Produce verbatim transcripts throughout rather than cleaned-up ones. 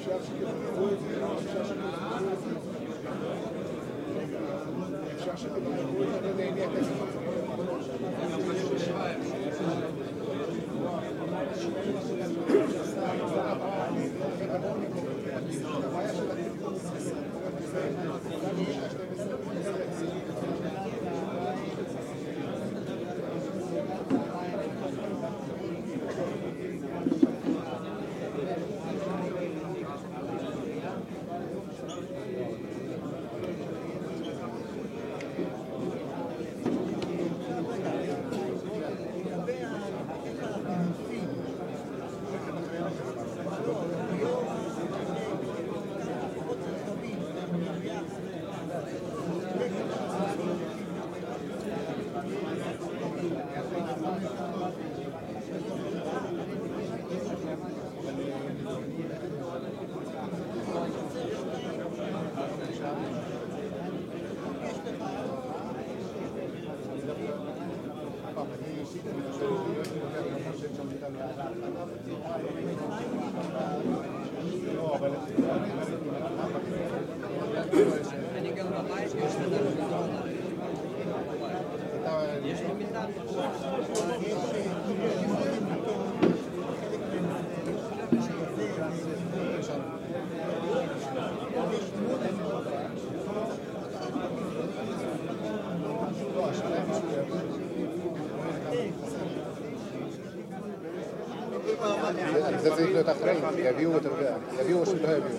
זה צריך להיות אחרי, יביאו את הרגע, יביאו או שלא יביאו.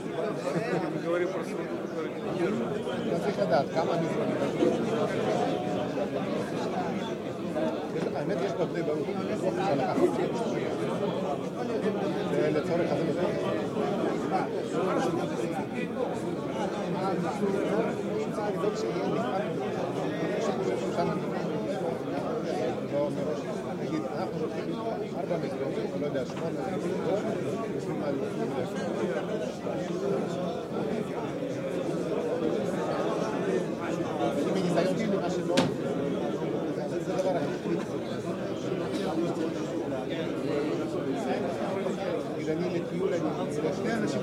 אתה צריך לדעת כמה מזרונים. האמת יש פה בני ברור, אפשר לקחת. זה לצורך הזה יותר. צריך לבדוק שיהיה נפרד. שם לא מראש. נגיד, אנחנו נותנים ארבע מזרונים, לא יודע, שמונה מזרונים, יושבים על אם מניסיון שלי מה שלא, זה דבר הכי נגיד אני לטיול, אני לשני אנשים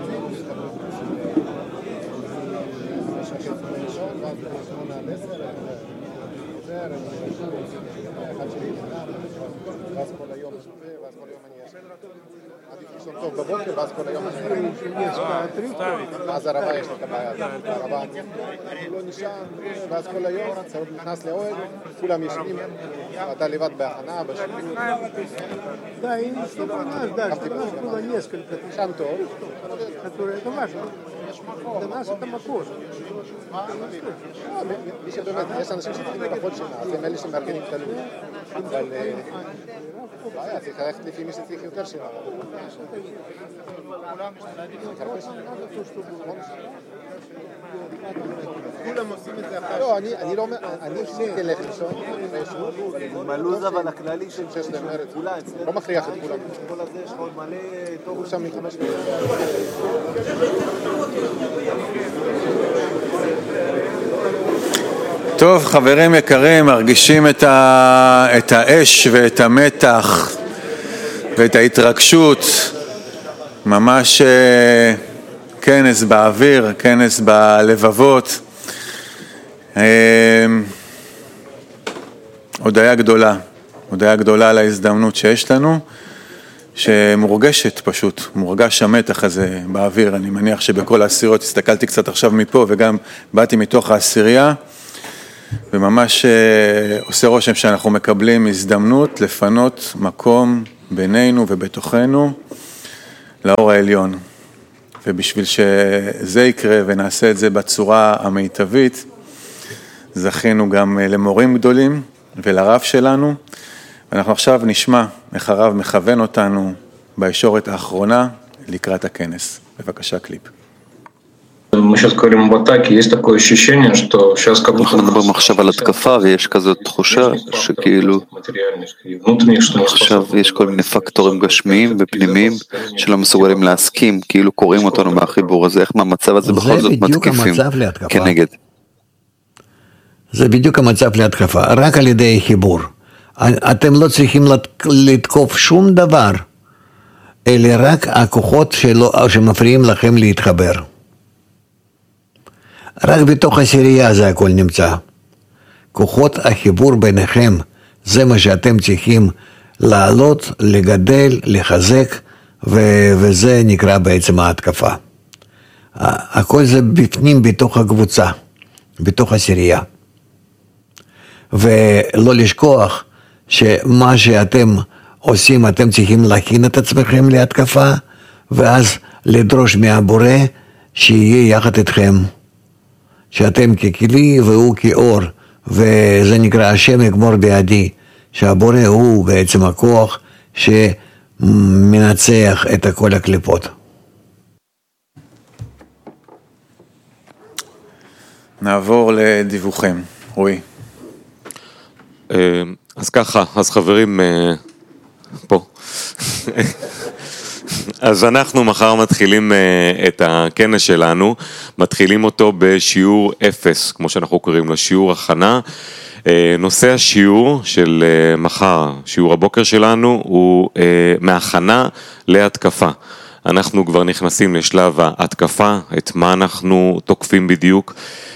יש החצי ראשון, ואז שמונה על עשר, זה אחד שלי נעם, ואז כל היום שווה, ואז כל היום אני אשב. עדיף לישון טוב בבוקר, ואז כל היום אני אשב. אז הרבה יש את הבעיה. הרבה הוא לא נשען, ואז כל היום נכנס לאוהל, כולם ישבים, ואתה לבד בהכנה, בשירות. Да, и чтобы у нас, да, чтобы у нас было несколько. Нишан טוב. Которые, это важно. Для нас это макош. מי שבאמת, יש אנשים שצריכים לפחות שנה, אז הם אלה שמארגנים את הלו"ז. אבל בעיה, צריך ללכת לפי מי שצריך יותר שנה. כולם עושים את זה אחר. לא, אני לא, אני עשיתי לך לישון, מלוז אבל הכללי של שש למרת, לא מכריח את כולם. כל הזה יש עוד מלא הוא שם מחמש טוב, חברים יקרים, מרגישים את, ה... את האש ואת המתח ואת ההתרגשות, ממש כנס באוויר, כנס בלבבות, הודעה גדולה, הודעה גדולה על ההזדמנות שיש לנו, שמורגשת פשוט, מורגש המתח הזה באוויר. אני מניח שבכל העשיריות, הסתכלתי קצת עכשיו מפה וגם באתי מתוך העשירייה, וממש עושה רושם שאנחנו מקבלים הזדמנות לפנות מקום בינינו ובתוכנו לאור העליון. ובשביל שזה יקרה ונעשה את זה בצורה המיטבית, זכינו גם למורים גדולים ולרב שלנו, ואנחנו עכשיו נשמע איך הרב מכוון אותנו בישורת האחרונה לקראת הכנס. בבקשה, קליפ. Мы сейчас говорим об атаке, есть такое ощущение, что сейчас как будто... אנחנו מדברים עכשיו על התקפה ויש כזאת תחושה שכאילו עכשיו יש כל מיני פקטורים גשמיים ופנימיים שלא מסוגלים להסכים, כאילו קוראים אותנו מהחיבור הזה, איך מהמצב הזה בכל זאת מתקיפים כנגד. זה בדיוק המצב להתקפה, רק על ידי חיבור. אתם לא צריכים לתקוף שום דבר, אלה רק הכוחות שלו, שמפריעים לכם להתחבר. רק בתוך עשירייה זה הכל נמצא. כוחות החיבור ביניכם, זה מה שאתם צריכים לעלות, לגדל, לחזק, ו- וזה נקרא בעצם ההתקפה. הכל זה בפנים, בתוך הקבוצה, בתוך עשירייה. ולא לשכוח שמה שאתם עושים, אתם צריכים להכין את עצמכם להתקפה, ואז לדרוש מהבורא שיהיה יחד איתכם. שאתם ככלי והוא כאור, וזה נקרא השם יגמור בידי, שהבורא הוא בעצם הכוח שמנצח את כל הקליפות. נעבור לדיווחים. רועי. אז ככה, אז חברים, פה. אז אנחנו מחר מתחילים את הכנס שלנו, מתחילים אותו בשיעור אפס, כמו שאנחנו קוראים לו, שיעור הכנה. נושא השיעור של מחר, שיעור הבוקר שלנו, הוא מהכנה להתקפה. אנחנו כבר נכנסים לשלב ההתקפה, את מה אנחנו תוקפים בדיוק,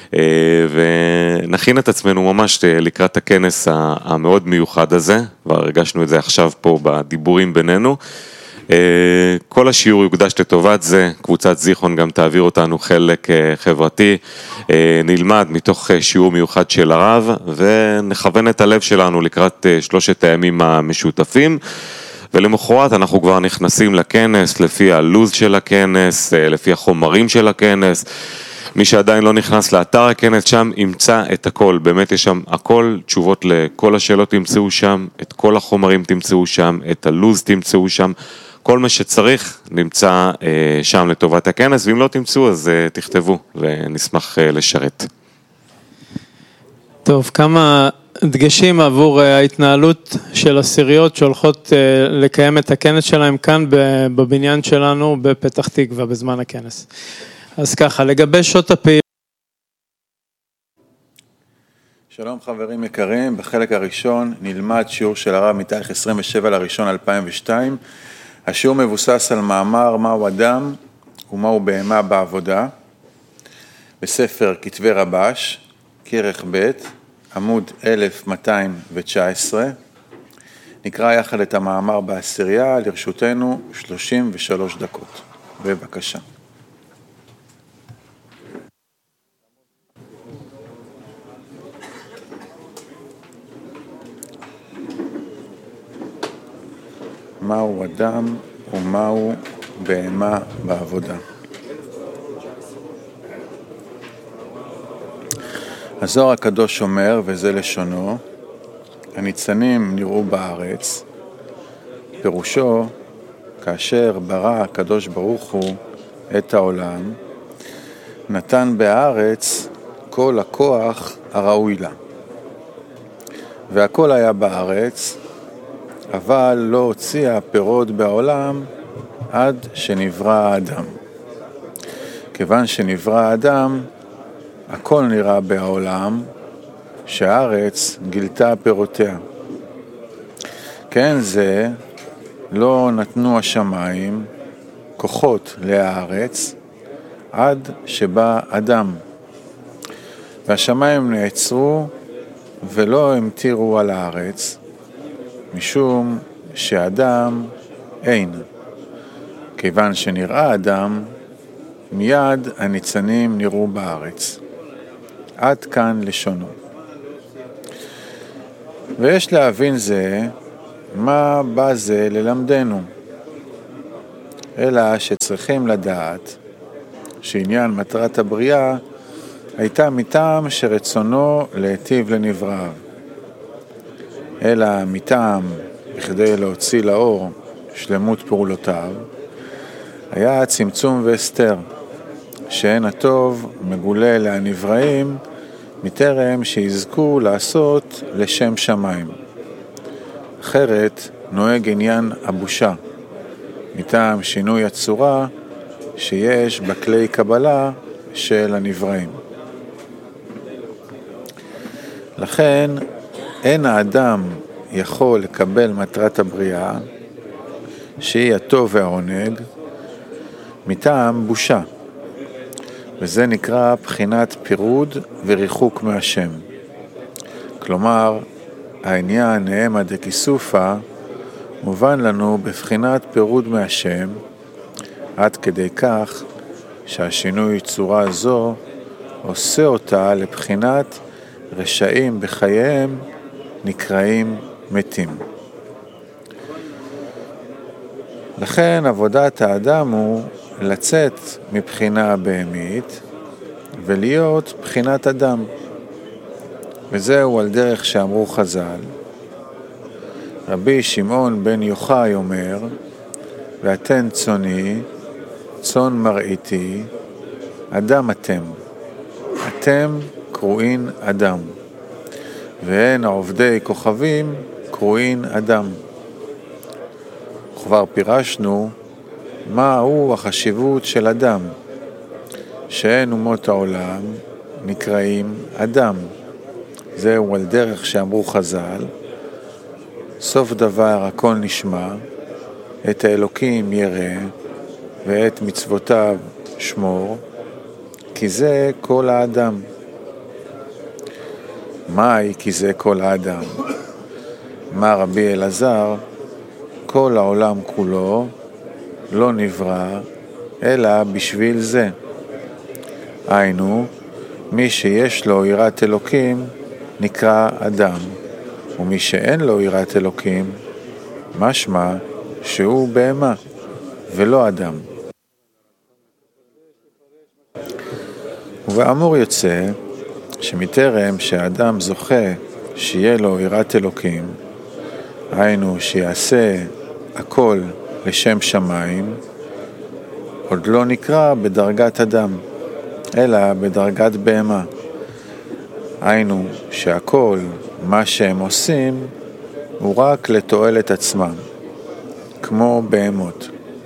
ונכין את עצמנו ממש לקראת הכנס המאוד מיוחד הזה, והרגשנו את זה עכשיו פה בדיבורים בינינו. כל השיעור יוקדש לטובת זה, קבוצת זיכרון גם תעביר אותנו חלק חברתי, נלמד מתוך שיעור מיוחד של הרב, ונכוון את הלב שלנו לקראת שלושת הימים המשותפים, ולמחרת אנחנו כבר נכנסים לכנס, לפי הלוז של הכנס, לפי החומרים של הכנס. מי שעדיין לא נכנס לאתר הכנס, שם ימצא את הכל, באמת יש שם הכל, תשובות לכל השאלות תמצאו שם, את כל החומרים תמצאו שם, את הלוז תמצאו שם, כל מה שצריך נמצא אה, שם לטובת הכנס, ואם לא תמצאו אז אה, תכתבו, ונשמח אה, לשרת. טוב, כמה דגשים עבור אה, ההתנהלות של עשיריות שהולכות אה, לקיים את הכנס שלהם כאן בבניין שלנו בפתח תקווה בזמן הכנס. אז ככה, לגבי שעות הפעילות. שלום חברים יקרים, בחלק הראשון נלמד שיעור של הרב מתאריך עשרים ושבעה לראשון אלפיים ושתיים. השיעור מבוסס על מאמר מהו אדם ומהו בהמה בעבודה, בספר כתבי רבש, כרך ב', עמוד אלף מאתיים תשע עשרה. נקרא יחד את המאמר בעשירייה, לרשותנו שלושים ושלוש דקות. בבקשה. מהו אדם ומהו בהמה בעבודה. הזוהר הקדוש אומר, וזה לשונו, הניצנים נראו בארץ, פירושו, כאשר ברא הקדוש ברוך הוא את העולם, נתן בארץ כל הכוח הראוי לה. והכל היה בארץ, אבל לא הוציאה פירות בעולם עד שנברא האדם. כיוון שנברא האדם, הכל נראה בעולם, שהארץ גילתה פירותיה. כן זה, לא נתנו השמיים כוחות לארץ, עד שבא אדם. והשמיים נעצרו ולא המטירו על הארץ, משום שאדם אין. כיוון שנראה אדם, מיד הניצנים נראו בארץ. עד כאן לשונו. ויש להבין זה, מה בא זה ללמדנו? אלא שצריכים לדעת שעניין מטרת הבריאה הייתה מטעם שרצונו להיטיב לנבראיו. אלא מטעם בכדי להוציא לאור שלמות פעולותיו, היה צמצום והסתר, שאין הטוב מגולה להנבראים מטרם שיזכו לעשות לשם שמיים. אחרת נוהג עניין הבושה, מטעם שינוי הצורה שיש בכלי קבלה של הנבראים. לכן אין האדם יכול לקבל מטרת הבריאה, שהיא הטוב והעונג, מטעם בושה. וזה נקרא בחינת פירוד וריחוק מהשם. כלומר, העניין נאמה דקיסופה מובן לנו בבחינת פירוד מהשם, עד כדי כך שהשינוי צורה זו עושה אותה לבחינת רשעים בחייהם נקראים מתים. לכן עבודת האדם הוא לצאת מבחינה בהמית ולהיות בחינת אדם. וזהו על דרך שאמרו חז"ל. רבי שמעון בן יוחאי אומר, ואתן צוני, צאן מראיתי, אדם אתם. אתם קרואין אדם. והן העובדי כוכבים קרואין אדם. כבר פירשנו מהו החשיבות של אדם, שאין אומות העולם נקראים אדם. זהו על דרך שאמרו חז"ל, סוף דבר הכל נשמע, את האלוקים ירא ואת מצוותיו שמור, כי זה כל האדם. מהי כי זה כל האדם? מה רבי אלעזר? כל העולם כולו לא נברא אלא בשביל זה. היינו, מי שיש לו יראת אלוקים נקרא אדם, ומי שאין לו יראת אלוקים משמע שהוא בהמה ולא אדם. ובאמור יוצא שמטרם שהאדם זוכה שיהיה לו יראת אלוקים, היינו שיעשה הכל לשם שמיים, עוד לא נקרא בדרגת אדם, אלא בדרגת בהמה. היינו שהכל מה שהם עושים הוא רק לתועלת עצמם, כמו בהמות.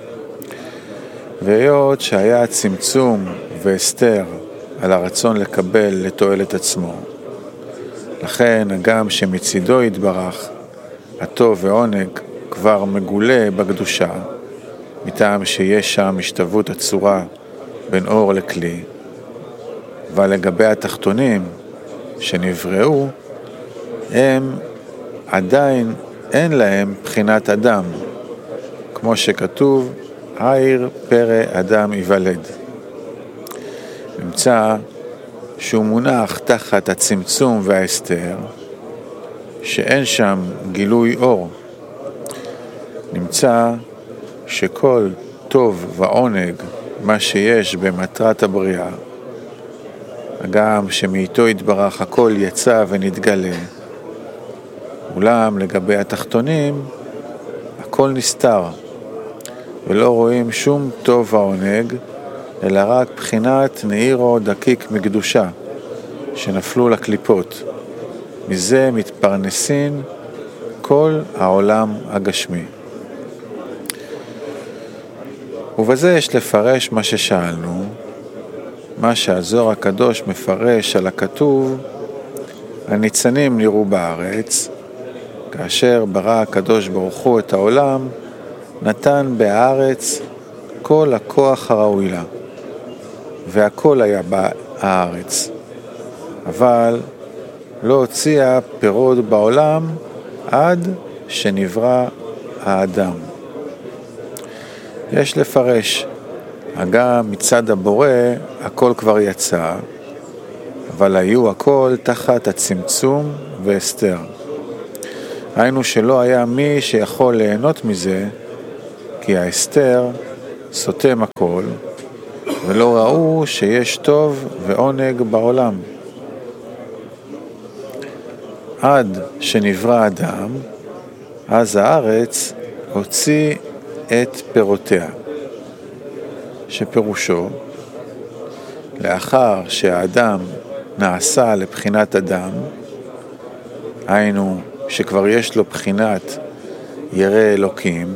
והיות שהיה צמצום והסתר על הרצון לקבל לתועלת עצמו, לכן הגם שמצידו יתברך הטוב ועונג כבר מגולה בקדושה, מטעם שיש שם השתוות הצורה בין אור לכלי, אבל לגבי התחתונים שנבראו, הם עדיין אין להם בחינת אדם, כמו שכתוב, עיר פרא אדם יוולד. נמצא שהוא מונח תחת הצמצום וההסתר, שאין שם גילוי אור. נמצא שכל טוב ועונג מה שיש במטרת הבריאה, גם שמאיתו יתברך הכל יצא ונתגלה, אולם לגבי התחתונים הכל נסתר, ולא רואים שום טוב ועונג, אלא רק בחינת נעירו דקיק מקדושה, שנפלו לקליפות. מזה מתפרנסין כל העולם הגשמי. ובזה יש לפרש מה ששאלנו, מה שהזוהר הקדוש מפרש על הכתוב, הניצנים נראו בארץ, כאשר ברא הקדוש ברוך הוא את העולם, נתן בארץ כל הכוח הראוי לה, והכל היה בארץ, אבל לא הוציאה פירות בעולם עד שנברא האדם. יש לפרש, גם מצד הבורא הכל כבר יצא, אבל היו הכל תחת הצמצום והסתר. היינו שלא היה מי שיכול ליהנות מזה, כי ההסתר סותם הכל, ולא ראו שיש טוב ועונג בעולם. עד שנברא אדם, אז הארץ הוציא את פירותיה, שפירושו, לאחר שהאדם נעשה לבחינת אדם, היינו שכבר יש לו בחינת ירא אלוקים,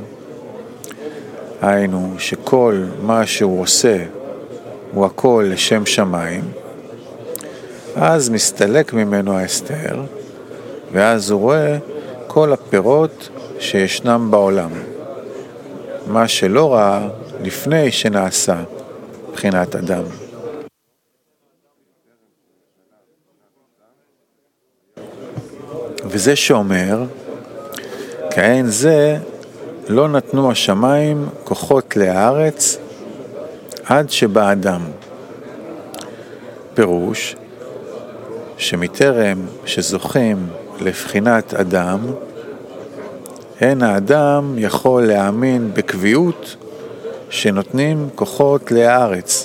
היינו שכל מה שהוא עושה הוא הכל לשם שמיים, אז מסתלק ממנו ההסתר, ואז הוא רואה כל הפירות שישנם בעולם. מה שלא ראה לפני שנעשה מבחינת אדם. וזה שאומר, כעין זה לא נתנו השמיים כוחות לארץ עד שבא אדם. פירוש שמטרם שזוכים לבחינת אדם, אין האדם יכול להאמין בקביעות שנותנים כוחות לארץ.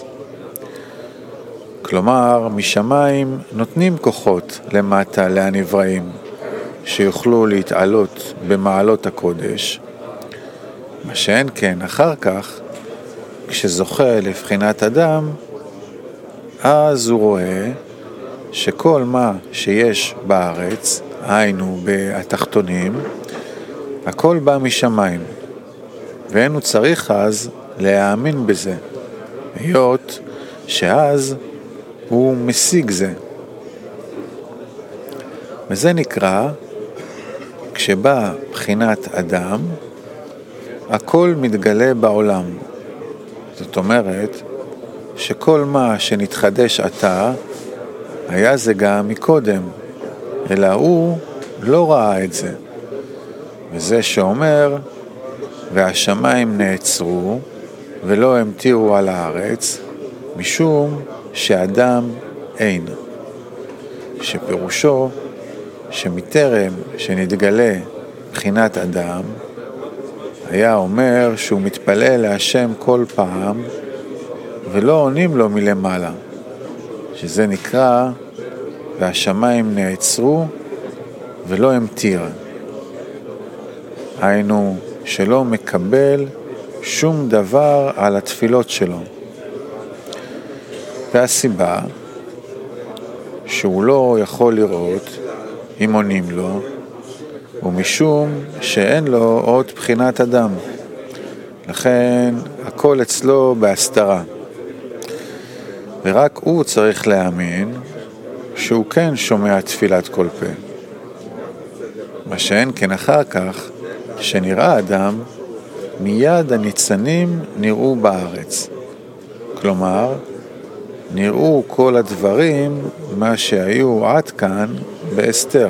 כלומר, משמיים נותנים כוחות למטה להנבראים, שיוכלו להתעלות במעלות הקודש. מה שאין כן אחר כך, כשזוכה לבחינת אדם, אז הוא רואה שכל מה שיש בארץ, היינו בתחתונים, הכל בא משמיים, ואין הוא צריך אז להאמין בזה, היות שאז הוא משיג זה. וזה נקרא, כשבא בחינת אדם, הכל מתגלה בעולם. זאת אומרת, שכל מה שנתחדש עתה, היה זה גם מקודם, אלא הוא לא ראה את זה. וזה שאומר, והשמיים נעצרו, ולא המטירו על הארץ, משום שאדם אין. שפירושו, שמטרם שנתגלה בחינת אדם, היה אומר שהוא מתפלל להשם כל פעם, ולא עונים לו מלמעלה, שזה נקרא, והשמיים נעצרו ולא המטיר. היינו שלא מקבל שום דבר על התפילות שלו. והסיבה שהוא לא יכול לראות אם עונים לו, ומשום שאין לו עוד בחינת אדם. לכן הכל אצלו בהסתרה. ורק הוא צריך להאמין שהוא כן שומע תפילת כל פה. מה שאין כן אחר כך, שנראה אדם, מיד הניצנים נראו בארץ. כלומר, נראו כל הדברים מה שהיו עד כאן באסתר.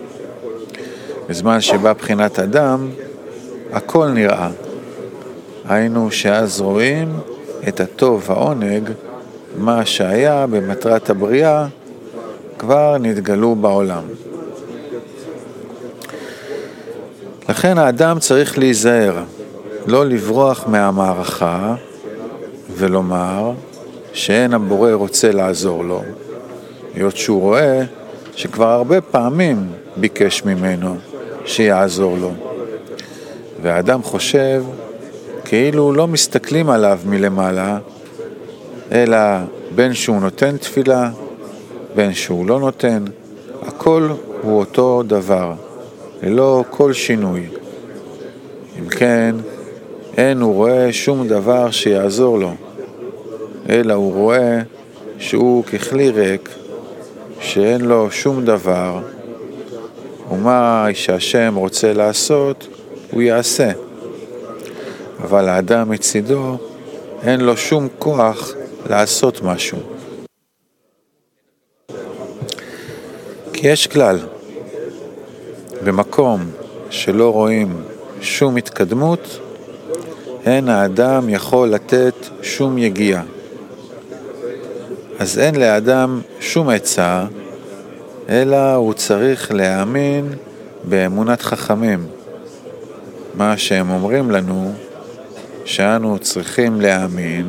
בזמן שבא בחינת אדם, הכל נראה. היינו שאז רואים את הטוב העונג, מה שהיה במטרת הבריאה, כבר נתגלו בעולם. לכן האדם צריך להיזהר, לא לברוח מהמערכה, ולומר שאין הבורא רוצה לעזור לו. היות שהוא רואה שכבר הרבה פעמים ביקש ממנו שיעזור לו. והאדם חושב כאילו לא מסתכלים עליו מלמעלה, אלא בין שהוא נותן תפילה, בין שהוא לא נותן, הכל הוא אותו דבר, ללא כל שינוי. אם כן, אין הוא רואה שום דבר שיעזור לו, אלא הוא רואה שהוא ככלי ריק, שאין לו שום דבר, ומה שהשם רוצה לעשות, הוא יעשה. אבל האדם מצידו, אין לו שום כוח לעשות משהו. כי יש כלל, במקום שלא רואים שום התקדמות, אין האדם יכול לתת שום יגיעה. אז אין לאדם שום עצה, אלא הוא צריך להאמין באמונת חכמים. מה שהם אומרים לנו, שאנו צריכים להאמין,